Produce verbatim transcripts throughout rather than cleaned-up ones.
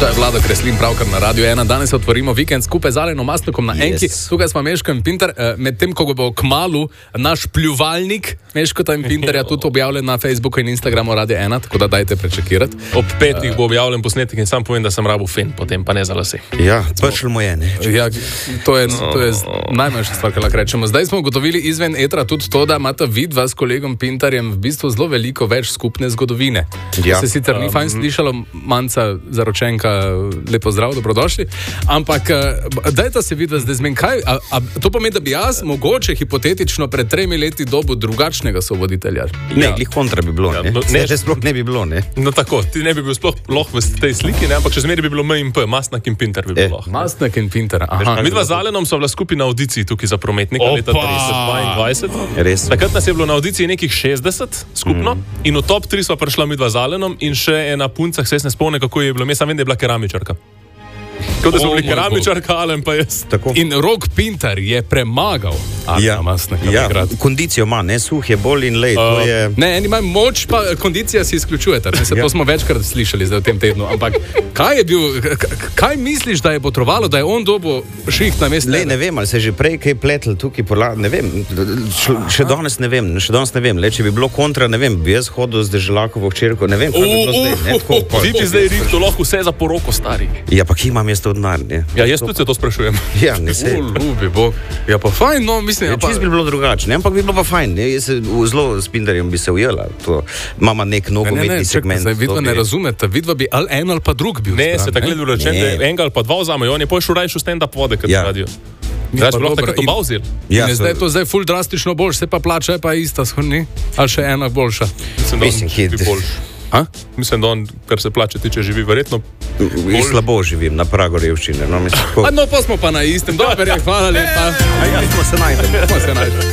To je Vlado Kreslin pravkar na Radio ena. Danes otvorimo vikend skupaj z Alenom Mastnikom na Enki. Yes. Tukaj smo Meško in Pinter. Medtem, ko bo kmalu naš pljuvalnik Meškota in Pinterja tudi objavljen na Facebooku in Instagramu Radio ena, tako da dajte prečekirati. Ob petih bo objavljen posnetek in sam povem, da sem rabil fen, potem pa ne za lase. Ja, pršel mu je, ne? Ja, to je, to je najmanjša stvar, kar lahko rečemo. Zdaj smo ugotovili izven etra tudi to, da imata vidva s kolegom Pinterjem v bistvu zelo veliko več skupne zgodovine. Ja. Se sicer ni fajn slišalo, manjca zaročenka, lepo zdrav, dobrodošli, ampak dajta se vidva zdaj zmen, kaj, a, a to pomeni, da bi jaz mogoče hipotetično pred tremi leti dobil drugačnega sovoditelja? Ne, glih kontra bi bilo, ja, ne? Ne, že sploh ne bi bilo, ne? No tako, ti ne bi bil sploh loh v tej sliki, ne? Ampak še zmeri bi bilo M in P, Mastnak in Pinter bi bilo loh. Mastnak in Pinter, aha. Midva z Alenom so bila skupaj na audiciji tukaj za prometnika leta trideset dvaindvajset. Res. Takrat nas je bilo na audiciji nekih šestdeset skupno mm. in v top tri sva prišla midva z Alenom in še ena punca, se jaz ne spomnim, kako je bilo, jaz sem vem, da je bila keramičarka. Kot da smo bili keramičarka, Alen pa jaz. Tako. In Rok Pinter je premagal Alena Mastnaka. Ja, kondicijo ima, ne, suh je bolj in lej. Uh, je... Ne, eni imajo moč, pa kondicija si izključujete. Ja. To smo večkrat slišali zdaj v tem tednu. Ampak kaj je bil, kaj misliš, da je potrovalo, da je on dobil šiht na mestu? Ne, ne vem, ali se je že prej kaj pletl tukaj, pola, ne vem, še danes ne vem, še danes ne vem. Le, če bi bilo kontra, ne vem, bi jaz hodil z Deželakovo hčerko, ne vem, kaj bi bilo zdaj. Ne, tako, pa, ti bi zdaj rihto lahko vse za poroko, stari. Ja, pa ki imam jaz to denar, ne? Ja, jaz tudi se to sprašujem. Ja, ne se. O, ljubi Bog. Ja, pa fajn, no, mislim. Ja, čist bi bilo drugače, ne? Ampak bi bilo pa fajn, ne? Jaz zelo s Pinterjem bi se ujela. To mama nek nogometni segment. Zdaj, vidva ne razumete, vidva bi ali en ali pa drug bil. Ne, se tako gledalo rečen, da enega ali pa dva vzamejo, on je pošel rajši v stand-up vode, kad ja. radio. Zdaj bi lahko takrat oba vzeli. Ja, in zdaj je to zdaj ful drastično boljš, se pa plača je pa ista, ni? Ali še ena boljša? Mislim, da on bi boljš. Ha? Mislim, da on, kar se plače tiče, živi verjetno. Bolj... Slabo živim, na pragu revščine. No, tako... A no, pa smo pa na istem. Dober je, hvala lepa. A ja, smo se najdeli. Smo se najdeli.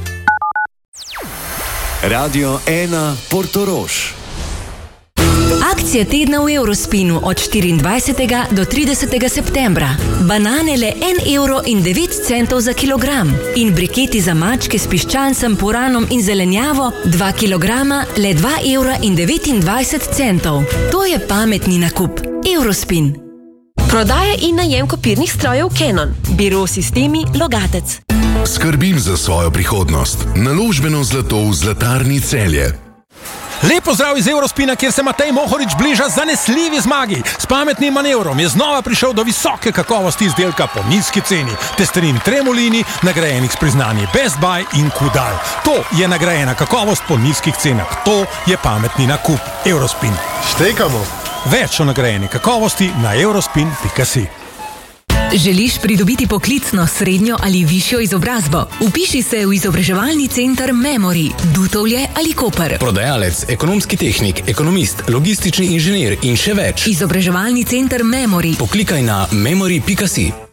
Radio ena Portorož. Akcija tedna v Eurospinu od štiriindvajsetega do tridesetega septembra. Banane le en evro in devet centov za kilogram. In briketi za mačke s piščancem, puranom in zelenjavo dva kilograma le dva evra in devetindvajset centov. To je pametni nakup. Eurospin. Prodaja in najem kopirnih strojev Canon. Biro Sistemi Logatec. Skrbim za svojo prihodnost. Naložbeno zlato v Zlatarni Celje. Lep pozdrav iz Eurospina, kjer se Matej Mohorič bliža zanesljivi zmagi. S pametnim manevrom je znova prišel do visoke kakovosti izdelka po nizki ceni. Testerin Tremolini, nagrajenih s priznanji Best Buy in Kudal. To je nagrajena kakovost po nizkih cenah. To je pametni nakup. Eurospin. Štekamo. Več o nagrajeni kakovosti na eurospin pika si. Želiš pridobiti poklicno, srednjo ali višjo izobrazbo? Upiši se v izobraževalni center Memory, Dutovlje ali Koper. Prodajalec, ekonomski tehnik, ekonomist, logistični inženir in še več. Izobraževalni center Memory. Poklikaj na memory pika si.